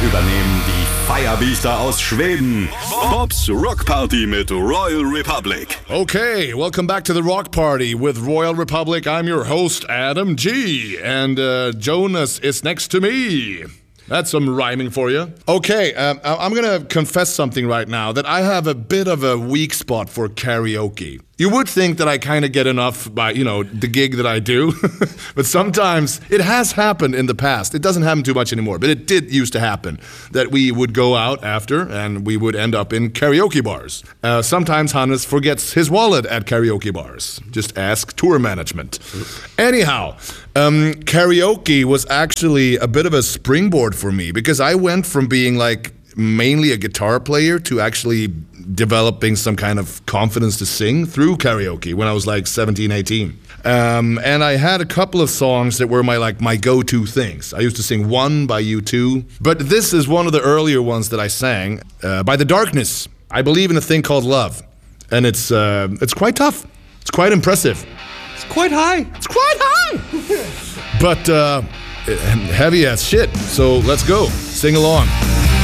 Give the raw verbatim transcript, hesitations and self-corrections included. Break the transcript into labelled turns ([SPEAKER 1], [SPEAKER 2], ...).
[SPEAKER 1] übernehmen die Feierbiester aus Schweden. Bobs Rock Party mit Royal Republic.
[SPEAKER 2] Okay, welcome back to the Rock Party with Royal Republic. I'm your host, Adam G. And uh, Jonas is next to me. That's some rhyming for you. Okay, um, I'm going to confess something right now, that I have a bit of a weak spot for karaoke. You would think that I kind of get enough by, you know, the gig that I do. But sometimes it has happened in the past. It doesn't happen too much anymore, but it did used to happen that we would go out after and we would end up in karaoke bars. Uh, sometimes Hannes forgets his wallet at karaoke bars. Just ask tour management. Anyhow, um, karaoke was actually a bit of a springboard for me because I went from being like mainly a guitar player to actually developing some kind of confidence to sing through karaoke when I was like seventeen, eighteen. Um, and I had a couple of songs that were my like my go-to things. I used to sing One by U two, but this is one of the earlier ones that I sang uh, by The Darkness. I believe in a thing called love, and it's uh, it's quite tough. It's quite impressive.
[SPEAKER 3] It's quite high.
[SPEAKER 2] It's quite high, but uh, heavy as shit. So let's go. Sing along.